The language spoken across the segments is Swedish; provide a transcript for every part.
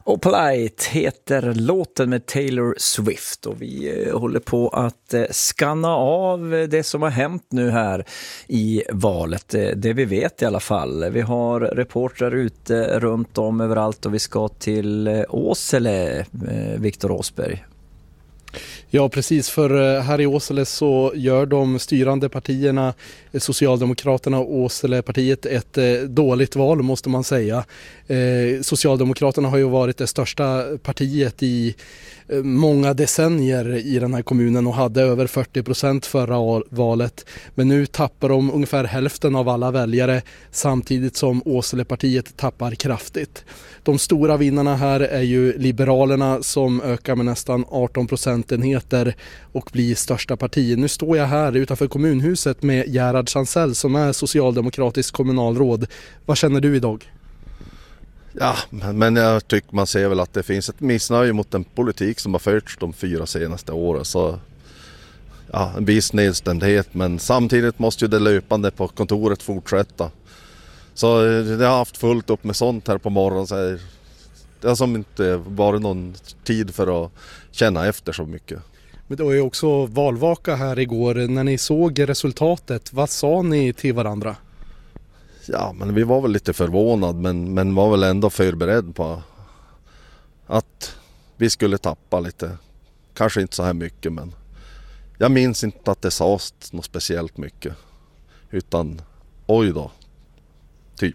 Opalite heter låten med Taylor Swift och vi håller på att skanna av det som har hänt nu här i valet. Det vi vet i alla fall. Vi har reportrar ute runt om överallt och vi ska till Åsele, Viktor Åsberg. Ja, precis, för här i Åsele så gör de styrande partierna, Socialdemokraterna och Åselepartiet, ett dåligt val måste man säga. Socialdemokraterna har ju varit det största partiet i många decennier i den här kommunen och hade över 40% förra valet. Men nu tappar de ungefär hälften av alla väljare samtidigt som Åselepartiet tappar kraftigt. De stora vinnarna här är ju Liberalerna som ökar med nästan 18 procentenheter och blir största parti. Nu står jag här utanför kommunhuset med Gerhard Sansell som är socialdemokratisk kommunalråd. Vad känner du idag? Ja, men jag tycker man ser väl att det finns ett missnöje mot den politik som har förts de 4 senaste åren. Så ja, en viss nedstämdhet, men samtidigt måste ju det löpande på kontoret fortsätta. Så det har haft fullt upp med sånt här på morgonen. Så det har som inte varit någon tid för att känna efter så mycket. Men det var ju också valvaka här igår. När ni såg resultatet, vad sa ni till varandra? Ja, men vi var väl lite förvånad men var väl ändå förberedd på att vi skulle tappa lite. Kanske inte så här mycket, men jag minns inte att det sades något speciellt mycket. Utan oj då, typ.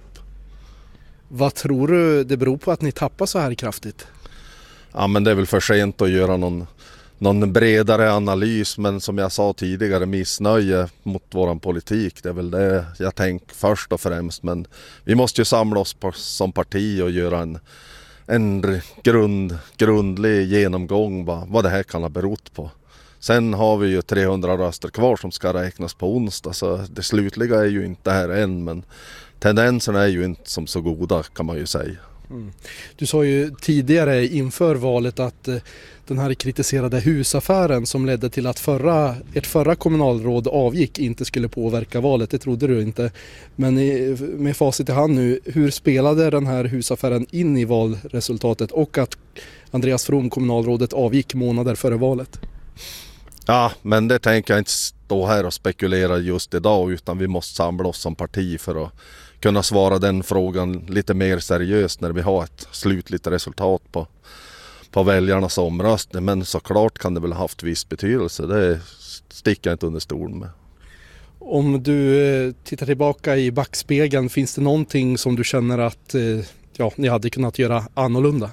Vad tror du det beror på att ni tappar så här kraftigt? Ja, men det är väl för sent att göra någon bredare analys, men som jag sa tidigare, missnöje mot våran politik, det är väl det jag tänker först och främst. Men vi måste ju samla oss som parti och göra en grundlig genomgång vad det här kan ha berott på. Sen har vi ju 300 röster kvar som ska räknas på onsdag, så det slutliga är ju inte här än, men tendenserna är ju inte som så goda kan man ju säga. Mm. Du sa ju tidigare inför valet att den här kritiserade husaffären som ledde till att ert förra kommunalråd avgick inte skulle påverka valet. Det trodde du inte. Men med facit i hand nu, hur spelade den här husaffären in i valresultatet och att Andreas From, kommunalrådet, avgick månader före valet? Ja, men det tänker jag inte stå här och spekulera just idag, utan vi måste samla oss som parti för att kunna svara den frågan lite mer seriöst när vi har ett slutligt resultat på väljarnas omröstning. Men såklart kan det väl ha haft viss betydelse, det sticker jag inte under stolen med. Om du tittar tillbaka i backspegeln, finns det någonting som du känner att ni hade kunnat göra annorlunda?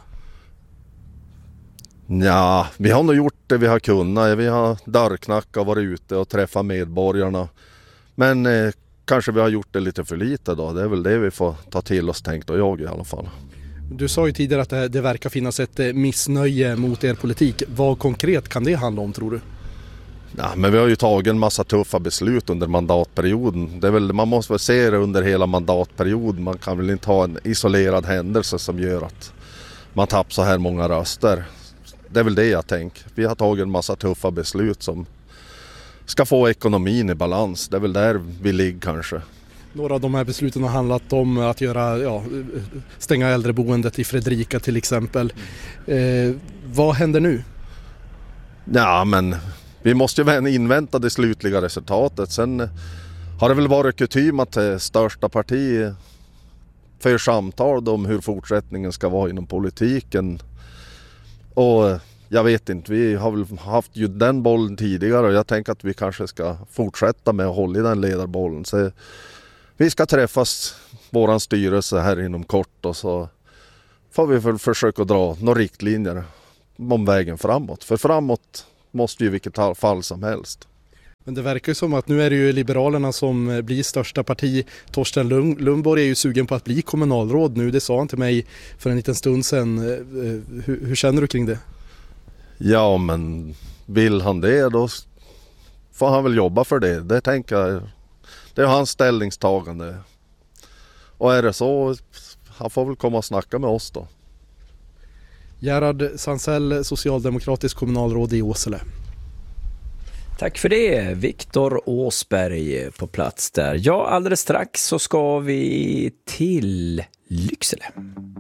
Ja, vi har nog gjort det vi har kunnat. Vi har dörrknackat, varit ute och träffat medborgarna. Men kanske vi har gjort det lite för lite då. Det är väl det vi får ta till oss, tänkt och jag i alla fall. Du sa ju tidigare att det verkar finnas ett missnöje mot er politik. Vad konkret kan det handla om, tror du? Ja, men vi har ju tagit en massa tuffa beslut under mandatperioden. Det är väl, man måste väl se det under hela mandatperioden. Man kan väl inte ha en isolerad händelse som gör att man tappar så här många röster. Det är väl det jag tänker. Vi har tagit en massa tuffa beslut som ska få ekonomin i balans. Det är väl där vi ligger kanske. Några av de här besluten har handlat om att stänga äldreboendet i Fredrika till exempel. Vad händer nu? Ja, men vi måste ju invänta det slutliga resultatet. Sen har det väl varit kutym att det största parti för samtal om hur fortsättningen ska vara inom politiken. Och jag vet inte, vi har väl haft ju den bollen tidigare och jag tänker att vi kanske ska fortsätta med att hålla i den ledarbollen. Så vi ska träffas, våran styrelse här inom kort, och så får vi väl försöka dra några riktlinjer om vägen framåt. För framåt måste ju vilket fall som helst. Men det verkar ju som att nu är det ju Liberalerna som blir största parti. Torsten Lundborg är ju sugen på att bli kommunalråd nu. Det sa han till mig för en liten stund sedan. Hur känner du kring det? Ja, men vill han det, då får han väl jobba för det. Det tänker jag. Det är hans ställningstagande. Och är det så, han får väl komma och snacka med oss då. Gerhard Sansell, socialdemokratisk kommunalråd i Åsele. Tack för det, Viktor Åsberg på plats där. Ja, alldeles strax så ska vi till Lycksele.